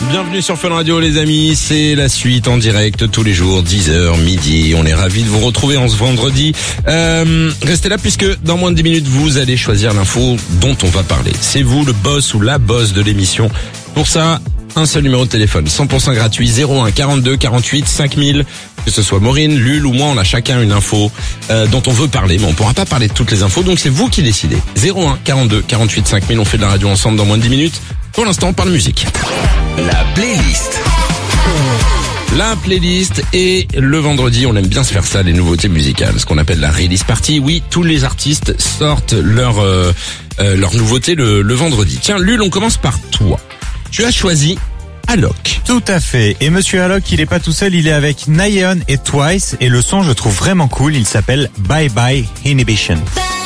Bienvenue sur Fun Radio les amis, c'est la suite en direct tous les jours, 10h, midi. On est ravis de vous retrouver en ce vendredi. Restez là puisque dans moins de 10 minutes, vous allez choisir l'info dont on va parler. C'est vous le boss ou la boss de l'émission. Pour ça, un seul numéro de téléphone, 100% gratuit, 01 42 48 5000. Que ce soit Maureen, Lul ou moi, on a chacun une info dont on veut parler, mais on pourra pas parler de toutes les infos, donc c'est vous qui décidez. 01 42 48 5000, on fait de la radio ensemble dans moins de 10 minutes. Pour l'instant, on parle musique. La playlist. La playlist et le vendredi, on aime bien se faire ça, les nouveautés musicales, ce qu'on appelle la release party. Oui, tous les artistes sortent leurs nouveautés le vendredi. Tiens, Lul, on commence par toi. Tu as choisi Alok. Tout à fait. Et Monsieur Alok, il est pas tout seul, il est avec Nayeon et Twice. Et le son, je trouve vraiment cool. Il s'appelle Bye Bye Inhibition.